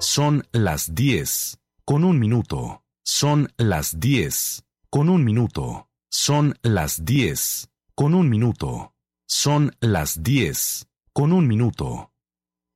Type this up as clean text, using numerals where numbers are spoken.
Son las 10, con un minuto. Son las 10, con un minuto. Son las 10, con un minuto. Son las 10, con un minuto.